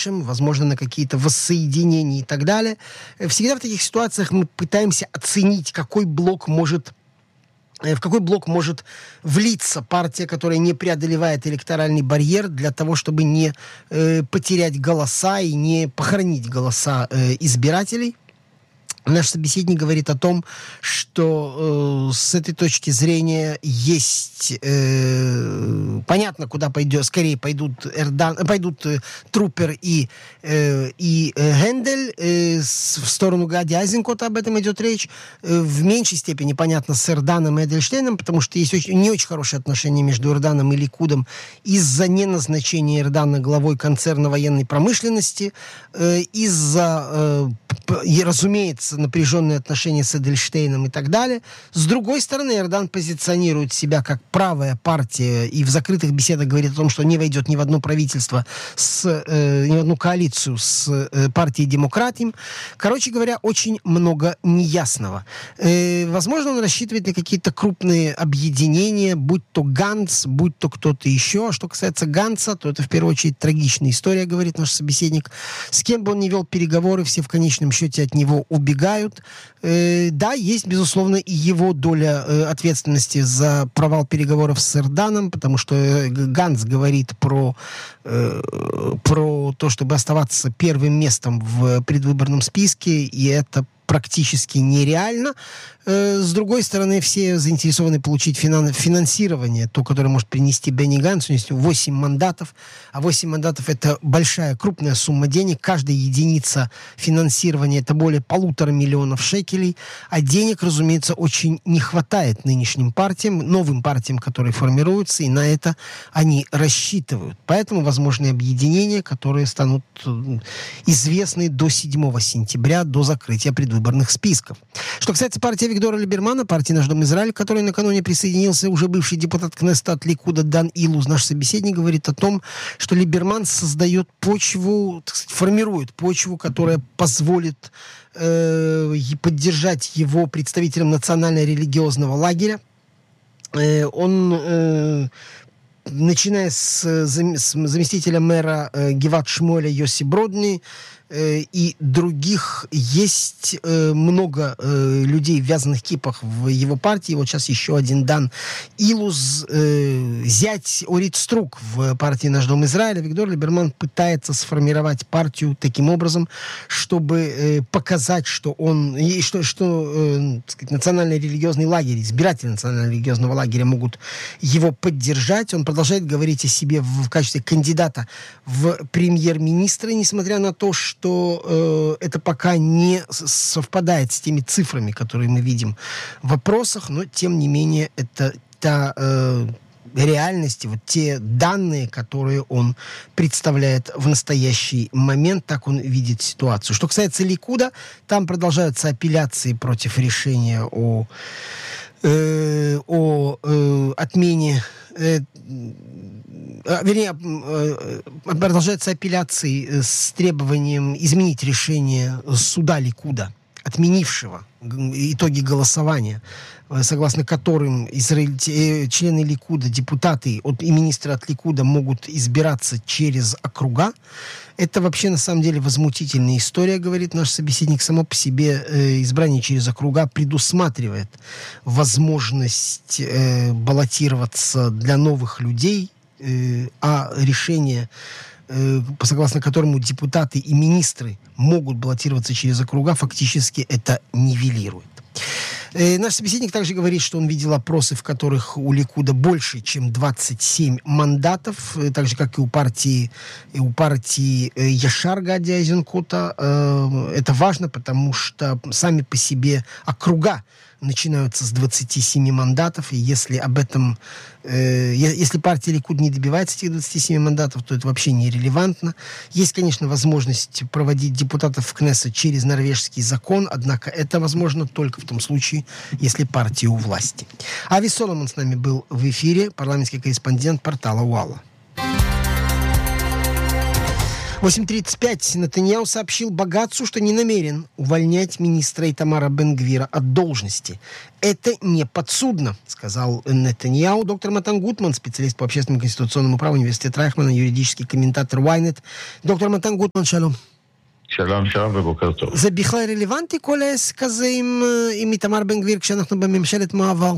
лучшем, возможно, на какие-то воссоединения и так далее. Всегда в таких ситуациях мы пытаемся оценить, в какой блок может влиться партия, которая не преодолевает электоральный барьер для того, чтобы не потерять голоса и не похоронить голоса избирателей. Наш собеседник говорит о том, что с этой точки зрения есть понятно, куда скорее пойдут Трупер и Гендель в сторону Гади Айзенкота, об этом идет речь. В меньшей степени понятно с Эрданом и Эдельштейном, потому что есть не очень хорошие отношения между Эрданом и Ликудом из-за неназначения Эрдана главой концерна военной промышленности, разумеется, напряженные отношения с Эдельштейном и так далее. С другой стороны, Эрдан позиционирует себя как правая партия и в закрытых беседах говорит о том, что не войдет ни в одно правительство, ни в одну коалицию с партией Демократим. Короче говоря, очень много неясного. Возможно, он рассчитывает на какие-то крупные объединения, будь то Ганц, будь то кто-то еще. А что касается Ганца, то это в первую очередь трагичная история, говорит наш собеседник. С кем бы он ни вел переговоры, все в конечном счете от него убегают. Да, есть, безусловно, и его доля ответственности за провал переговоров с Эрданом, потому что Ганц говорит про то, чтобы оставаться первым местом в предвыборном списке, и это практически нереально. С другой стороны, все заинтересованы получить финансирование, то, которое может принести Бенни Ганц. У него 8 мандатов, а 8 мандатов — это большая, крупная сумма денег. Каждая единица финансирования — это более 1,5 миллиона шекелей. А денег, разумеется, очень не хватает нынешним партиям, новым партиям, которые формируются, и на это они рассчитывают. Поэтому возможны объединения, которые станут известны до 7 сентября, до закрытия предвыборных списков. Что касается партии Виктора Либермана, партии «Наш дом Израиль», к которой накануне присоединился уже бывший депутат Кнессета от Ликуда Дан Илуз, наш собеседник говорит о том, что Либерман создает почву, так сказать, формирует почву, которая позволит поддержать его представителям национально-религиозного лагеря. Он начиная с заместителя мэра Гиват-Шмуэля Йоси Бродни и других, есть много людей в вязаных кипах в его партии. Вот сейчас еще один Дан Илуз, зять Орит Струк в партии «Наш дом Израиля». Виктор Либерман пытается сформировать партию таким образом, чтобы показать, что он, так сказать, национальный религиозный лагерь, избиратели национально-религиозного лагеря могут его поддержать. Он продолжает говорить о себе в качестве кандидата в премьер-министры, несмотря на то, что это пока не совпадает с теми цифрами, которые мы видим в опросах, но, тем не менее, это та реальность, вот те данные, которые он представляет в настоящий момент, так он видит ситуацию. Что касается Ликуда, там продолжаются апелляции против решения о отмене, продолжаются апелляции с требованием изменить решение суда Ликуда, отменившего итоги голосования, согласно которым члены Ликуда, депутаты и министры от Ликуда могут избираться через округа. Это вообще на самом деле возмутительная история, говорит наш собеседник. Само по себе избрание через округа предусматривает возможность баллотироваться для новых людей, а решение, согласно которому депутаты и министры могут баллотироваться через округа, фактически это нивелирует. Наш собеседник также говорит, что он видел опросы, в которых у Ликуда больше, чем 27 мандатов, так же, как и у партии Яшар Гади Айзенкота. Это важно, потому что сами по себе округа начинаются с 27 мандатов, и если партия Ликуд не добивается этих 27 мандатов, то это вообще нерелевантно. Есть, конечно, возможность проводить депутатов в Кнессет через норвежский закон, однако это возможно только в том случае, если партия у власти. Ави Соломон с нами был в эфире, парламентский корреспондент портала УАЛА. 8:35. Нетаньяху сообщил Багацу, что не намерен увольнять министра Итамара Бен-Гвира от должности. Это не подсудно, сказал Нетаньяху. Доктор Матан Гутман, специалист по общественному конституционному праву, университет Райхмана, юридический комментатор Ynet. доктор Матан Гутман, шалом. שלום, שלום ובוקר טוב. זה בכלל רלוונטי כל העסק הזה עם איתמר בן גביר כשאנחנו בממשלת מעבר?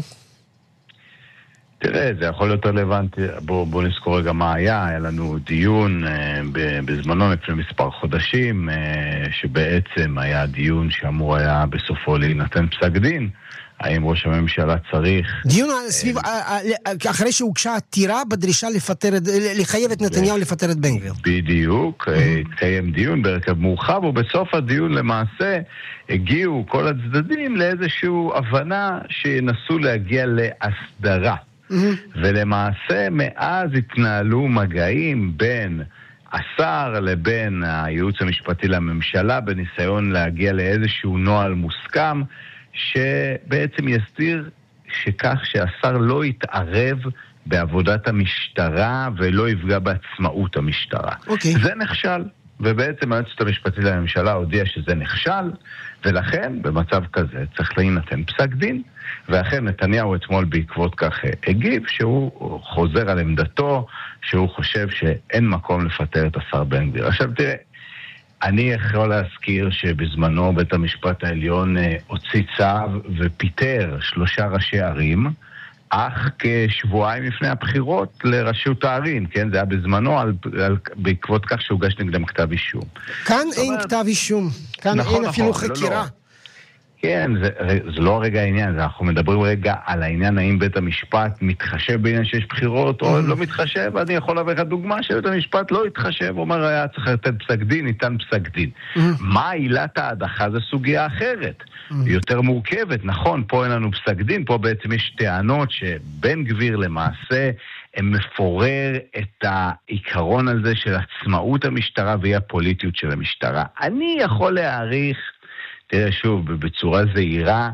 תראה, זה יכול להיות רלוונטי. בוא נזכור רגע מה היה לנו דיון בזמנו לפני מספר חודשים, שבעצם היה דיון שאמור היה בסופו להינתן פסק דין, האם ראש הממשלה צריך... דיון סביב, אחרי שהוגשה עתירה בדרישה לחייב את נתניהו לפטר את בן גביר. בדיוק, התקיים דיון בהרכב מורחב, ובסוף הדיון למעשה הגיעו כל הצדדים לאיזשהו הבנה שינסו להגיע להסדרה. ולמעשה מאז התנהלו מגעים בין השר לבין הייעוץ המשפטי לממשלה בניסיון להגיע לאיזשהו נוהל מוסכם שבעצם יסדיר שכך שהשר לא יתערב בעבודת המשטרה ולא יפגע בעצמאות המשטרה. זה נכשל, ובעצם היועצת המשפטית לממשלה הודיעה שזה נכשל, ולכן במצב כזה צריך להינתן פסק דין. ואכן נתניהו אתמול בעקבות כך הגיב שהוא חוזר על עמדתו, שהוא חושב שאין מקום לפטר את השר בן גביר. עכשיו תראה, אני יכול להזכיר שבזמנו בית המשפט העליון הוציא צו ופיטר 3 ראשי ערים, אך כשבועיים לפני הבחירות לרשות הערים, כן? זה היה בזמנו בעקבות כך שהוגש נגדם כתב אישום. כאן אין כתב אישום, כאן אין אפילו חקירה. כן, זה לא רגע העניין, אנחנו מדברים רגע על העניין האם בית המשפט מתחשב בעניין שיש בחירות או לא מתחשב. אני יכול להביא לך דוגמה שבית המשפט לא התחשב, אומר היה צריך לתת פסק דין, ניתן פסק דין. מה עילת ההדחה? זו סוגיה אחרת, יותר מורכבת, נכון, פה אין לנו פסק דין, פה בעצם יש טענות שבן גביר למעשה מפורר את העיקרון הזה של עצמאות המשטרה והיא הפוליטיות של המשטרה. אני יכול להעריך, תראה שוב, בצורה זהירה,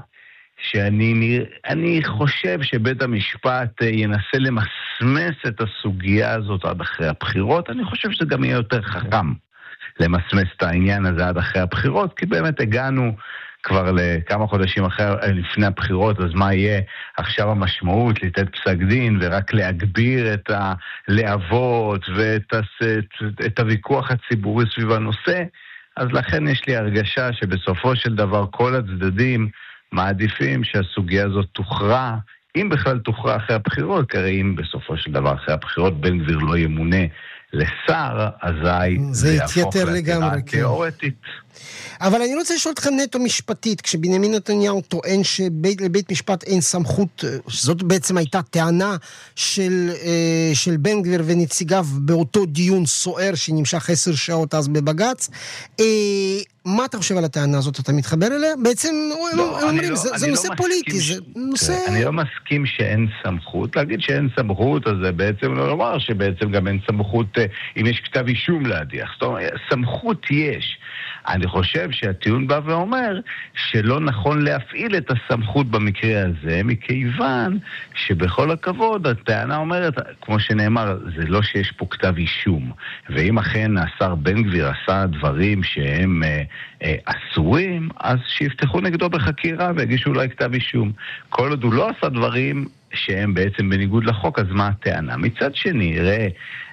שאני חושב שבית המשפט ינסה למסמס את הסוגיה הזאת עד אחרי הבחירות. אני חושב שזה גם יהיה יותר חכם למסמס את העניין הזה עד אחרי הבחירות, כי באמת הגענו כבר לכמה חודשים לפני הבחירות, אז מה יהיה עכשיו המשמעות לתת פסק דין ורק להגביר את הלהבות ואת הוויכוח הציבורי סביב הנושא? אז לכן יש לי הרגשה שבסופו של דבר כל הצדדים מעדיפים שהסוגיה הזאת תוכרע, אם בכלל תוכרע אחרי הבחירות, כי אם בסופו של דבר אחרי הבחירות בן גביר לא ימונה לשר, אזי זה יתייתר לגמרי, תיאורטית. אבל אני רוצה לשאול אתכם נטו משפטית, כשבנימין נתניהו טוען שלבית משפט אין סמכות, זאת בעצם הייתה טענה של בן גביר ונציגיו באותו דיון סוער שנמשך 10 שעות אז בבג"ץ, מה אתה חושב על הטענה הזאת? אתה מתחבר אליה? בעצם אומרים, זה נושא פוליטי, זה נושא... אני לא מסכים שאין סמכות. להגיד שאין סמכות, אז זה בעצם לא לומר שבעצם גם אין סמכות אם יש כתב אישום להדיח. זאת אומרת, סמכות יש. אני חושב שהטיעון בא ואומר שלא נכון להפעיל את הסמכות במקרה הזה, מכיוון שבכל הכבוד הטענה אומרת, כמו שנאמר, זה לא שיש פה כתב אישום. ואם אכן השר בן גביר עשה דברים שהם אסורים, אז שיפתחו נגדו בחקירה ויגישו אולי כתב אישום. כל עוד הוא לא עשה דברים שהם בעצם בניגוד לחוק, אז מה הטענה? מצד שני, ראה,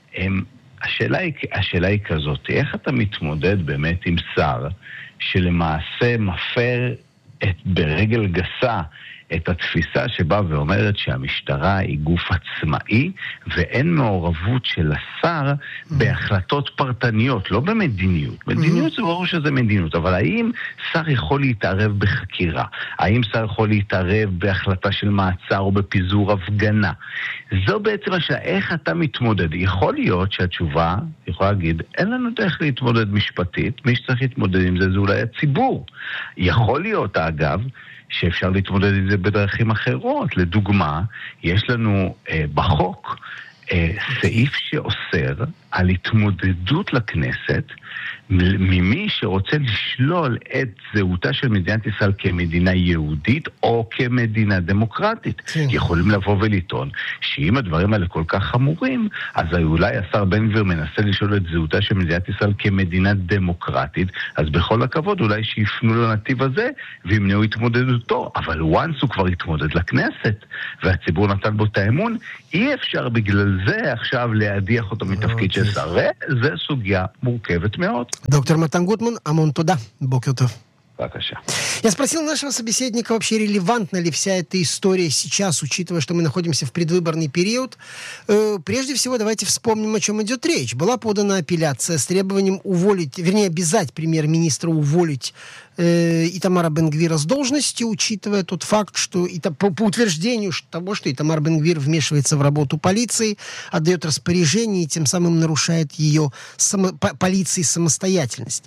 השאלה היא כזאת, איך אתה מתמודד באמת עם שר שלמעשה מפר ברגל גסה את התפיסה שבאה ואומרת שהמשטרה היא גוף עצמאי ואין מעורבות של השר בהחלטות פרטניות, לא במדיניות. מדיניות זה ברור שזה מדיניות, אבל האם שר יכול להתערב בחקירה? האם שר יכול להתערב בהחלטה של מעצר או בפיזור הפגנה? זו בעצם השאלה, איך אתה מתמודד? יכול להיות שהתשובה יכולה להגיד, אין לנו דרך להתמודד משפטית, מי שצריך להתמודד עם זה אולי הציבור. יכול להיות, אגב, שאפשר להתמודד עם זה בדרכים אחרות. לדוגמה, יש לנו בחוק סעיף שאוסר על התמודדות לכנסת ממי שרוצה לשלול את זהותה של מדינת ישראל כמדינה יהודית או כמדינה דמוקרטית. יכולים לבוא ולטעון שאם הדברים האלה כל כך חמורים, אז אולי השר בן גביר מנסה לשלול את זהותה של מדינת ישראל כמדינה דמוקרטית, אז בכל הכבוד אולי שיפנו לנתיב הזה וימנעו התמודדותו. אבל once הוא כבר התמודד לכנסת והציבור נתן בו את האמון, אי אפשר בגלל זה עכשיו להדיח אותו מתפקיד של שר. זה סוגיה מורכבת מאוד. Доктор Матан Гутман, Амон Туда. Бокер Тов. Бакаша. Я спросил нашего собеседника, вообще релевантна ли вся эта история сейчас, учитывая, что мы находимся в предвыборный период. Прежде всего, давайте вспомним, о чем идет речь. Была подана апелляция с требованием уволить, вернее, обязать премьер-министра уволить Итамара Бен-Гвира с должности, учитывая тот факт, что по утверждению того, что Итамар Бен-Гвир вмешивается в работу полиции, отдает распоряжение и тем самым нарушает ее полиции самостоятельность.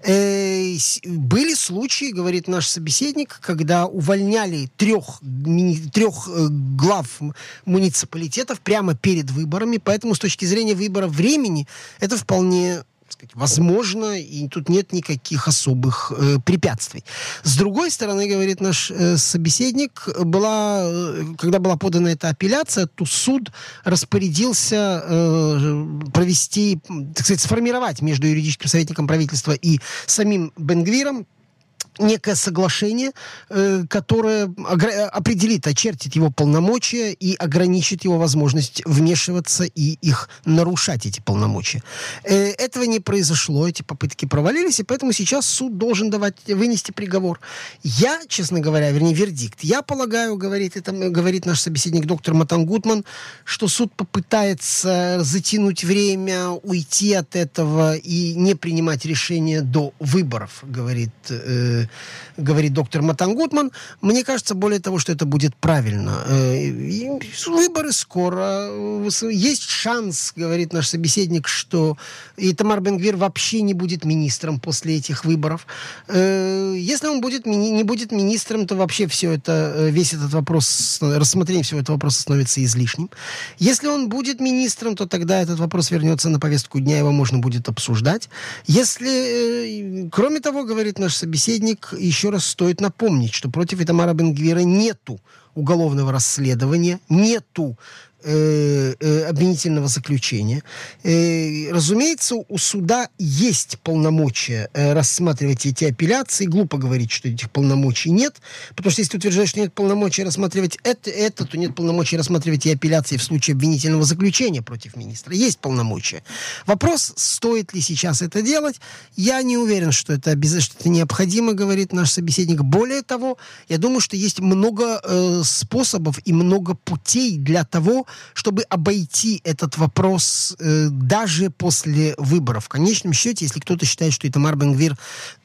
Были случаи, говорит наш собеседник, когда увольняли трех глав муниципалитетов прямо перед выборами, поэтому с точки зрения выбора времени это вполне возможно, и тут нет никаких особых препятствий. С другой стороны, говорит наш собеседник, когда была подана эта апелляция, то суд распорядился провести, так сказать, сформировать между юридическим советником правительства и самим Бен-Гвиром некое соглашение, которое определит, очертит его полномочия и ограничит его возможность вмешиваться и их нарушать, эти полномочия. Этого не произошло, эти попытки провалились, и поэтому сейчас суд должен вынести приговор. Я, честно говоря, вернее, вердикт, я полагаю, говорит наш собеседник доктор Матан Гутман, что суд попытается затянуть время, уйти от этого и не принимать решения до выборов, говорит доктор Матан Гутман. Мне кажется, более того, что это будет правильно. Выборы скоро. Есть шанс, говорит наш собеседник, что Итамар Бен-Гвир вообще не будет министром после этих выборов. Если он не будет министром, то вообще весь этот вопрос, рассмотрение всего этого вопроса становится излишним. Если он будет министром, то тогда этот вопрос вернется на повестку дня, его можно будет обсуждать. Кроме того, говорит наш собеседник, еще раз стоит напомнить, что против Итамара Бен-Гвира нету уголовного расследования, нету обвинительного заключения. Разумеется, у суда есть полномочия рассматривать эти апелляции. Глупо говорить, что этих полномочий нет, потому что если ты утверждаешь, что нет полномочий рассматривать это, то нет полномочий рассматривать и апелляции в случае обвинительного заключения против министра. Есть полномочия. Вопрос, стоит ли сейчас это делать, я не уверен, что это необходимо, говорит наш собеседник. Более того, я думаю, что есть много способов и много путей для того, чтобы обойти этот вопрос даже после выборов. В конечном счете, если кто-то считает, что Итамар Бен-Гвир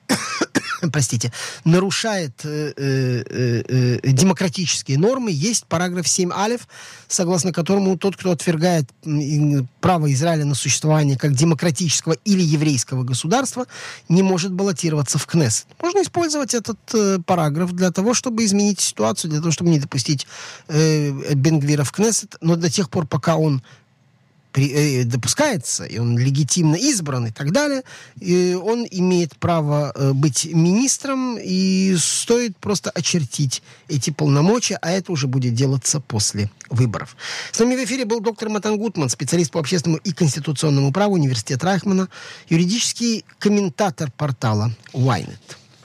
нарушает демократические нормы, есть параграф 7 алеф, согласно которому тот, кто отвергает право Израиля на существование как демократического или еврейского государства, не может баллотироваться в Кнессет. Можно использовать этот параграф для того, чтобы изменить ситуацию, для того, чтобы не допустить Бен-Гвира в Кнессет, но до тех пор, пока он допускается, и он легитимно избран и так далее, и он имеет право быть министром, и стоит просто очертить эти полномочия, а это уже будет делаться после выборов. С нами в эфире был доктор Матан Гутман, специалист по общественному и конституционному праву, Университет Райхмана, юридический комментатор портала Ynet.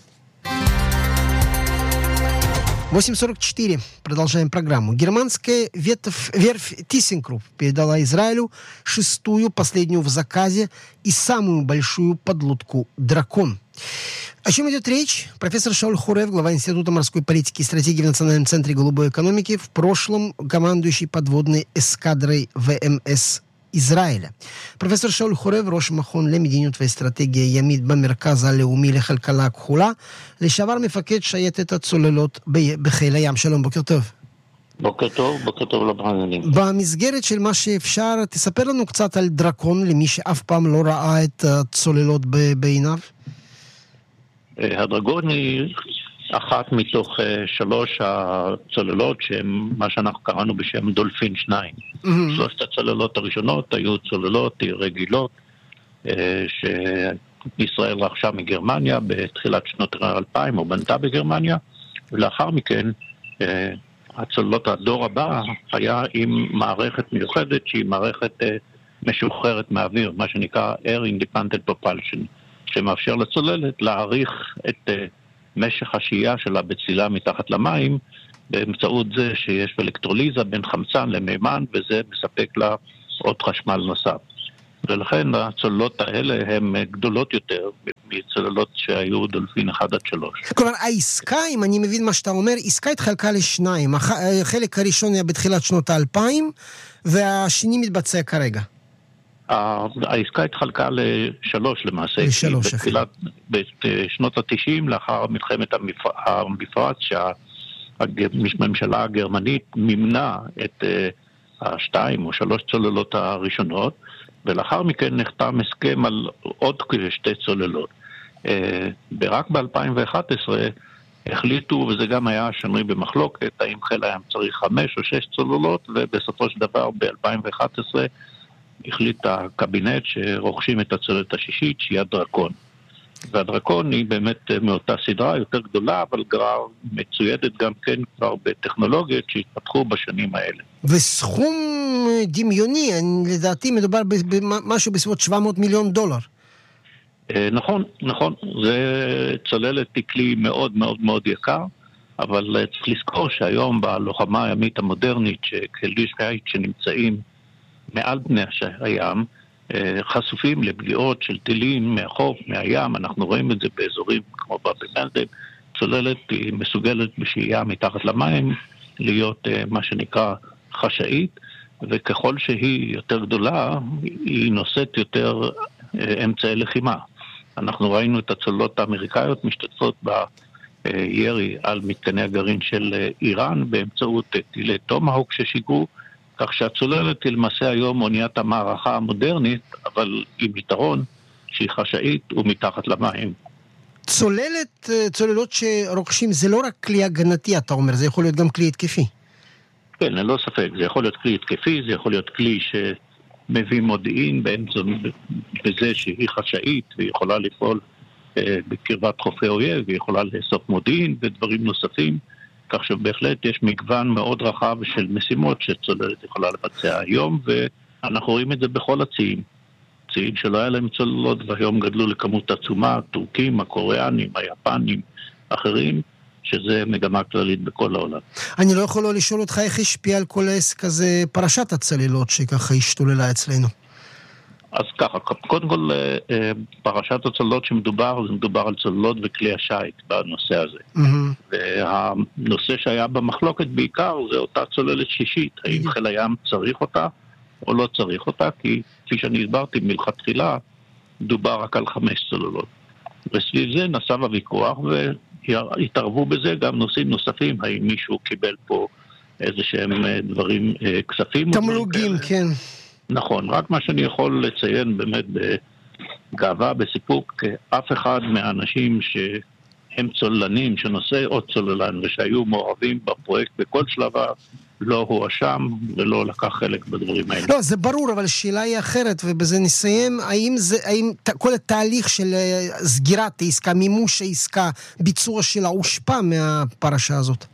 8:44. Продолжаем программу. Германская верфь ThyssenKrupp передала Израилю 6-ю, последнюю в заказе и самую большую подлодку «Дракон». О чем идет речь? Профессор Шауль Хорев, глава Института морской политики и стратегии в Национальном центре голубой экономики, в прошлом командующий подводной эскадрой ВМС Израиля. פרופסור שאול חורב, ראש מכון למדיניות ואסטרטגיה ימית במרכז הלאומי לכלכלה הכחולה, לשעבר מפקד שייטת הצוללות בחיל הים. שלום, בוקר טוב. בוקר טוב למאזינים. במסגרת של מה שאפשר, תספר לנו קצת על דרקון, למי שאף פעם לא ראה את הצוללות בעיניו. הדרגון היא אחת מתוך 3 הצוללות שהן מה שאנחנו קראנו בשם דולפין 2. 3 הצוללות הראשונות היו צוללות רגילות שישראל רכשה מגרמניה בתחילת שנות 2000 או בנתה בגרמניה, ולאחר מכן הצוללות הדור הבא היה עם מערכת מיוחדת שהיא מערכת משוחררת מהאוויר, מה שנקרא Air Independent Propulsion, שמאפשר לצוללת להעריך את משך השהייה שלה בצלילה מתחת למים, באמצעות זה שיש אלקטרוליזה בין חמצן למימן, וזה מספק לה עוד חשמל נוסף. ולכן הצוללות האלה הן גדולות יותר מצוללות שהיו דולפין 1-3. כלומר, העסקה, אם אני מבין מה שאתה אומר, עסקה התחלקה לשניים. החלק הראשון היה בתחילת שנות 2000, והשני מתבצע כרגע. העסקה התחלקה ל3 למעשה. ל3, בשנות ה-90, לאחר מלחמת המפרץ, שהממשלה הגרמנית מימנה את 2 או 3 צוללות הראשונות, ולאחר מכן נחתם הסכם על עוד 2 צוללות. רק ב-2011 החליטו, וזה גם היה שנוי במחלוקת, האם חיל הים צריך 5 או 6 צוללות, ובסופו של דבר ב-2011 החליט הקבינט שרוכשים את הצוללת השישית, שהיא הדרקון. והדרקון היא באמת מאותה סדרה, יותר גדולה, אבל כבר מצוידת גם כן כבר בטכנולוגיות שהתפתחו בשנים האלה. וסכום דמיוני, לדעתי מדובר במשהו בסביבות $700 מיליון. נכון. זה צוללת כלי מאוד מאוד מאוד יקר, אבל צריך לזכור שהיום בלוחמה הימית המודרנית, שכלי שייט שנמצאים מעל פני הים, חשופים לפגיעות של טילים מהחוף, מהים. אנחנו רואים את זה באזורים כמו במנדב. צוללת היא מסוגלת בשהייה מתחת למים להיות מה שנקרא חשאית, וככל שהיא יותר גדולה היא נושאת יותר אמצעי לחימה. אנחנו ראינו את הצוללות האמריקאיות משתתפות בירי על מתקני הגרעין של איראן באמצעות טילי טומהוק ששיגרו, כך שהצוללת היא למעשה היום אוניית המערכה המודרנית, אבל עם יתרון שהיא חשאית ומתחת למים. צוללות שרוכשים זה לא רק כלי הגנתי, אתה אומר, זה יכול להיות גם כלי התקפי. כן, ללא ספק, זה יכול להיות כלי התקפי, זה יכול להיות כלי שמביא מודיעין בזה שהיא חשאית והיא יכולה לפעול בקרבת חופי אויב, והיא יכולה לאסוף מודיעין ודברים נוספים, כך שבהחלט יש מגוון מאוד רחב של משימות שצוללת יכולה לבצע היום, ואנחנו רואים את זה בכל הציים. ציים שלא היה להם צוללות והיום גדלו לכמות עצומה, הטורקים, הקוריאנים, היפנים, אחרים, שזה מגמה כללית בכל העולם. אני לא יכול לא לשאול אותך איך השפיע על כל העסק הזה פרשת הצוללות שככה השתוללה אצלנו. אז ככה, קודם כל פרשת הצוללות שמדובר, זה מדובר על צוללות וכלי השייט בנושא הזה. והנושא שהיה במחלוקת בעיקר זה אותה צוללת שישית, האם חיל הים צריך אותה או לא צריך אותה, כי כפי שאני הסברתי מלכתחילה, דובר רק על 5 צוללות. וסביב זה נסב הוויכוח והתערבו בזה גם נושאים נוספים, האם מישהו קיבל פה איזה שהם דברים, כספים. תמלוגים, כן. נכון, רק מה שאני יכול לציין באמת בגאווה, בסיפוק, אף אחד מהאנשים שהם צוללנים, שנושא עוד צוללן ושהיו מעורבים בפרויקט בכל שלבה, לא הואשם ולא לקח חלק בדברים האלה. לא, זה ברור, אבל השאלה היא אחרת, ובזה נסיים. האם כל התהליך של סגירת העסקה, מימוש העסקה, ביצוע שלה הושפע מהפרשה הזאת?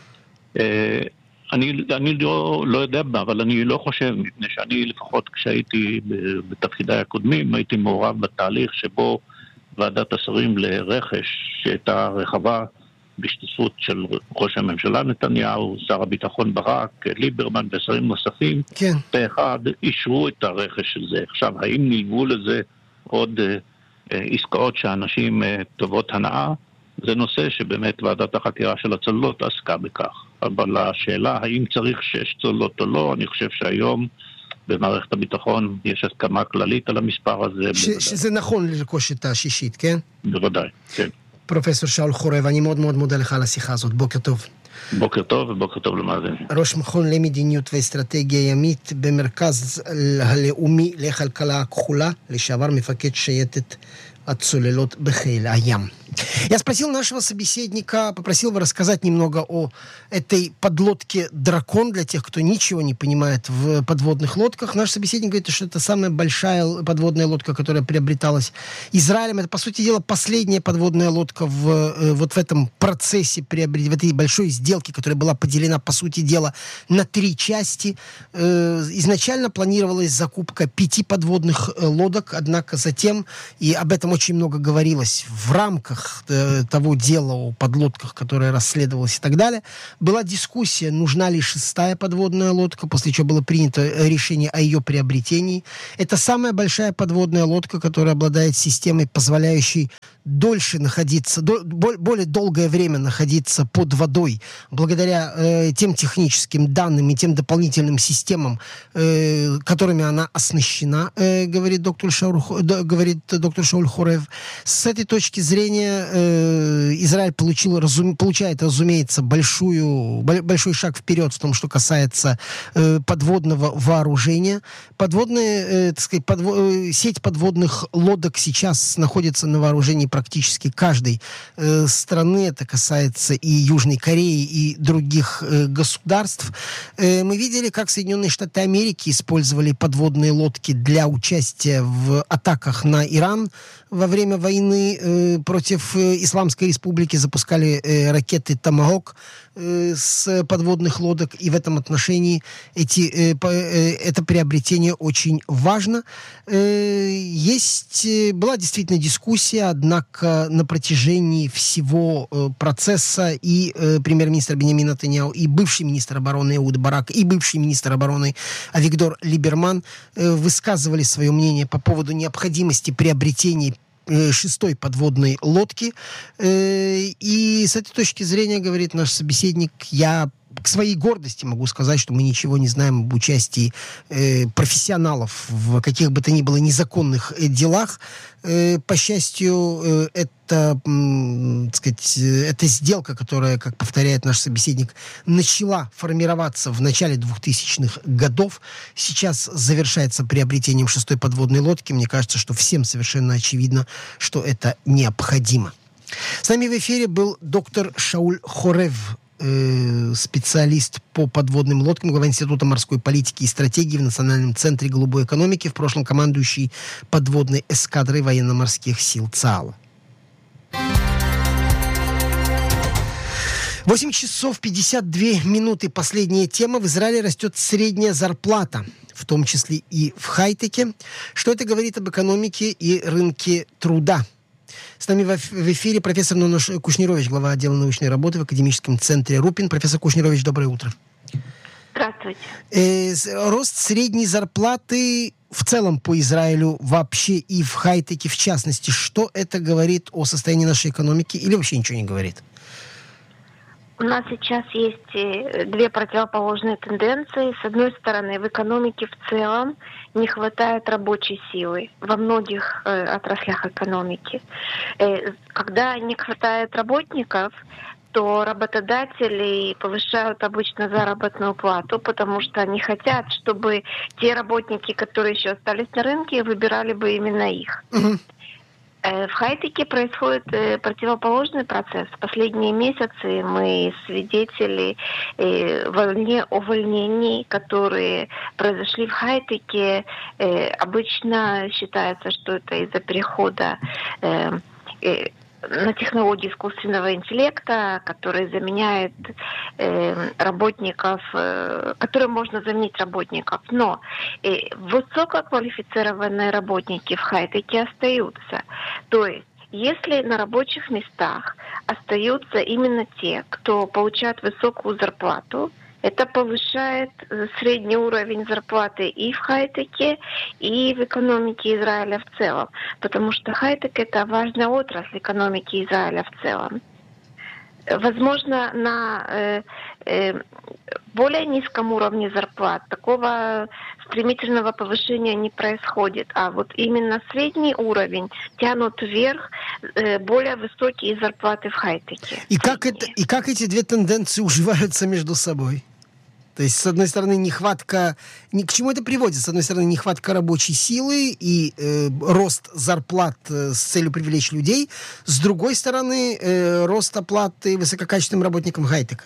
אני לא יודע, אבל אני לא חושב, מפני שאני לפחות כשהייתי בתפקידיי הקודמים, הייתי מעורב בתהליך שבו ועדת השרים לרכש, שהייתה רחבה בהשתתפות של ראש הממשלה נתניהו, שר הביטחון ברק, ליברמן ושרים נוספים, כן. פה אחד אישרו את הרכש של זה. עכשיו, האם נלוו לזה עוד עסקאות שאנשים טובות הנאה? זה נושא שבאמת ועדת החקירה של הצוללות עסקה בכך. אבל השאלה, האם צריך 6 צוללות או לא, אני חושב שהיום במערכת הביטחון יש הסכמה כללית על המספר הזה. שזה נכון לרכוש את השישית, כן? בוודאי, כן. פרופסור שאול חורב, אני מאוד מאוד מודה לך על השיחה הזאת. בוקר טוב. בוקר טוב ובוקר טוב למאזינים. ראש מכון למדיניות ואסטרטגיה ימית במרכז הלאומי לכלכלה הכחולה, לשעבר מפקד שייטת הצוללות בחיל הים. Я спросил нашего собеседника, попросил его рассказать немного о этой подлодке «Дракон» для тех, кто ничего не понимает в подводных лодках. Наш собеседник говорит, что это самая большая подводная лодка, которая приобреталась Израилем. Это, по сути дела, последняя подводная лодка вот в этом процессе, в этой большой сделке, которая была поделена, по сути дела, на 3 части. Изначально планировалась закупка 5 подводных лодок, однако затем, и об этом очень много говорилось в рамках того дела о подлодках, которое расследовалось и так далее, была дискуссия, нужна ли 6-я подводная лодка, после чего было принято решение о ее приобретении. Это самая большая подводная лодка, которая обладает системой, позволяющей дольше находиться, более долгое время находиться под водой, благодаря тем техническим данным и тем дополнительным системам, которыми она оснащена, говорит доктор Шауль Хорев. С этой точки зрения Израиль получает, разумеется, большой шаг вперед в том, что касается подводного вооружения. Сеть подводных лодок сейчас находится на вооружении практически каждой страны. Это касается и Южной Кореи, и других государств. Мы видели, как Соединенные Штаты Америки использовали подводные лодки для участия в атаках на Иран. Во время войны против Исламской Республики запускали ракеты «Томагавк» с подводных лодок, и в этом отношении это приобретение очень важно. Была действительно дискуссия, однако на протяжении всего процесса и премьер-министр Биньямин Нетаньяху, и бывший министр обороны Эхуд Барак, и бывший министр обороны Авигдор Либерман высказывали свое мнение по поводу необходимости приобретения 6-й подводной лодки. И с этой точки зрения, говорит наш собеседник, я к своей гордости могу сказать, что мы ничего не знаем об участии профессионалов в каких бы то ни было незаконных делах. По счастью, это сделка, которая, как повторяет наш собеседник, начала формироваться в начале 2000-х годов. Сейчас завершается приобретением 6-й подводной лодки. Мне кажется, что всем совершенно очевидно, что это необходимо. С нами в эфире был доктор Шауль Хорев, специалист по подводным лодкам, глава Института морской политики и стратегии в Национальном центре голубой экономики, в прошлом командующий подводной эскадрой военно-морских сил ЦААЛа. 8 часов 52 минуты. Последняя тема. В Израиле растет средняя зарплата, в том числе и в хай-теке. Что это говорит об экономике и рынке труда? С нами в эфире профессор Нонош Кушнирович, глава отдела научной работы в академическом центре РУПИН. Профессор Кушнирович, доброе утро. Здравствуйте. Рост средней зарплаты в целом по Израилю вообще и в хай-теке в частности. Что это говорит о состоянии нашей экономики или вообще ничего не говорит? У нас сейчас есть 2 противоположные тенденции. С одной стороны, в экономике в целом не хватает рабочей силы во многих отраслях экономики. Когда не хватает работников, то работодатели повышают обычно заработную плату, потому что они хотят, чтобы те работники, которые еще остались на рынке, выбирали бы именно их. В хай-теке происходит противоположный процесс. В последние месяцы мы свидетели волне увольнений, которые произошли в хай-теке. Обычно считается, что это из-за перехода на технологии искусственного интеллекта, который заменяет работников, которые можно заменить работников. Но высококвалифицированные работники в хай-теке остаются. То есть, если на рабочих местах остаются именно те, кто получает высокую зарплату, это повышает средний уровень зарплаты и в хай-теке, и в экономике Израиля в целом. Потому что хай-тек — это важная отрасль экономики Израиля в целом. Возможно, на более низком уровне зарплат такого стремительного повышения не происходит. А вот именно средний уровень тянут вверх более высокие зарплаты в хай-теке. И как эти 2 тенденции уживаются между собой? То есть, с одной стороны, нехватка... К чему это приводит? С одной стороны, нехватка рабочей силы и рост зарплат с целью привлечь людей. С другой стороны, рост оплаты высококачественным работникам хай-тека.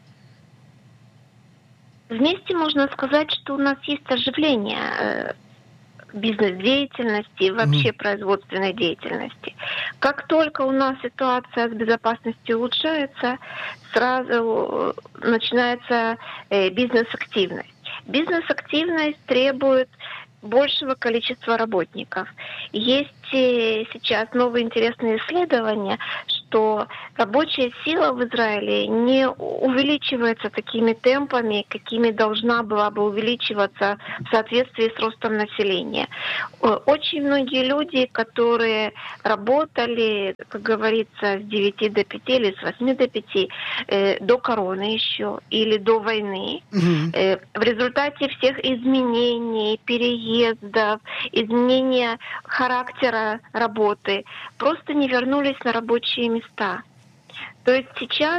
Вместе можно сказать, что у нас есть оживление бизнес-деятельности, вообще производственной деятельности. Как только у нас ситуация с безопасностью улучшается, сразу начинается бизнес-активность. Бизнес-активность требует большего количества работников. Есть сейчас новые интересные исследования, что рабочая сила в Израиле не увеличивается такими темпами, какими должна была бы увеличиваться в соответствии с ростом населения. Очень многие люди, которые работали, как говорится, с 9 до 5 или с 8 до 5, до короны еще или до войны, в результате всех изменений, переездов, изменения характера работы, просто не вернулись на рабочие места. То есть сейчас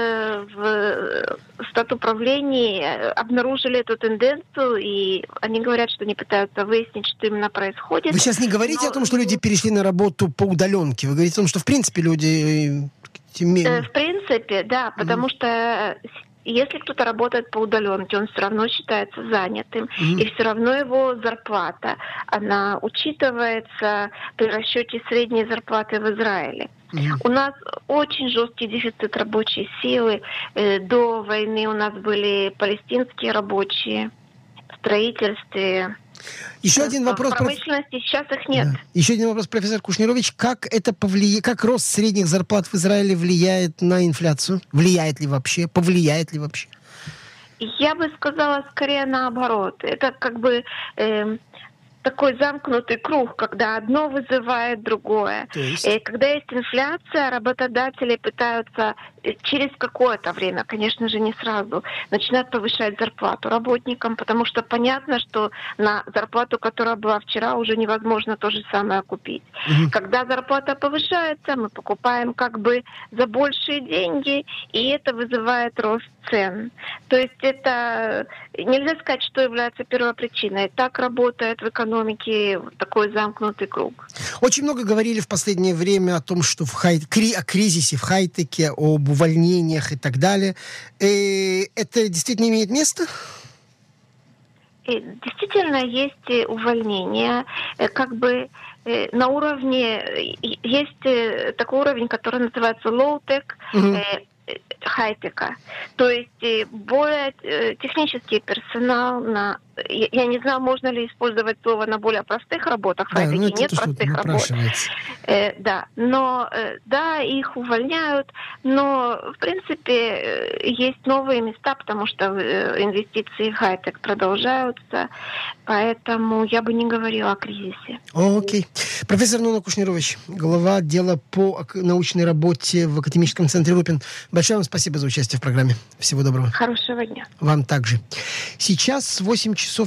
в статуправлении обнаружили эту тенденцию, и они говорят, что они пытаются выяснить, что именно происходит. Вы сейчас не говорите о том, что люди перешли на работу по удаленке. Вы говорите о том, что в принципе люди... В принципе, да, потому что если кто-то работает по удаленке, он все равно считается занятым, и все равно его зарплата, она учитывается при расчете средней зарплаты в Израиле. У нас очень жесткий дефицит рабочей силы. До войны у нас были палестинские рабочие в строительстве. Еще один вопрос. В промышленности сейчас их нет. Да. Еще один вопрос, профессор Кушнирович. Как рост средних зарплат в Израиле влияет на инфляцию? Влияет ли вообще? Повлияет ли вообще? Я бы сказала скорее наоборот. Это как бы такой замкнутый круг, когда одно вызывает другое. Когда есть инфляция, работодатели пытаются через какое-то время, конечно же, не сразу, начинают повышать зарплату работникам, потому что понятно, что на зарплату, которая была вчера, уже невозможно то же самое купить. Когда зарплата повышается, мы покупаем как бы за большие деньги, и это вызывает рост цен. То есть это нельзя сказать, что является первопричиной. Так работает в экономике такой замкнутый круг. Очень много говорили в последнее время о том, что о кризисе в хай-теке, об увольнениях и так далее. Это действительно имеет место? Действительно, есть увольнения. Как бы на уровне... Есть такой уровень, который называется low-tech, хай-тека. То есть более технический персонал я не знаю, можно ли использовать слово на более простых работах. Да, нет простых работ. Да, но да, их увольняют, но в принципе есть новые места, потому что инвестиции в хай-тек продолжаются, поэтому я бы не говорила о кризисе. Окей. Профессор Нуна Кушнирович, глава отдела по научной работе в академическом центре Лупин. Большое вам спасибо за участие в программе. Всего доброго. Хорошего дня. Вам также. Сейчас 8 часов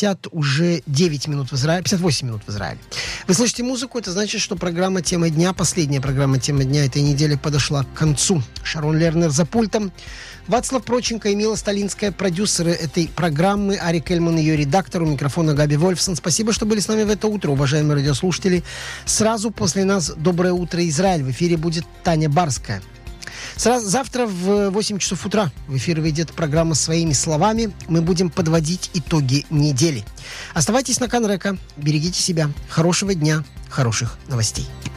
59 минут в Израиле, 58 минут в Израиле. Вы слышите музыку, это значит, что программа «Тема дня», последняя программа «Тема дня» этой недели подошла к концу. Шарон Лернер за пультом. Вацлав Проченко и Мила Сталинская, продюсеры этой программы, Арик Эльман, ее редактор, у микрофона Габи Вольфсон. Спасибо, что были с нами в это утро, уважаемые радиослушатели. Сразу после нас «Доброе утро, Израиль». В эфире будет Таня Барская. Завтра в 8 часов утра в эфир выйдет программа «Своими словами». Мы будем подводить итоги недели. Оставайтесь на Канрека, берегите себя. Хорошего дня, хороших новостей.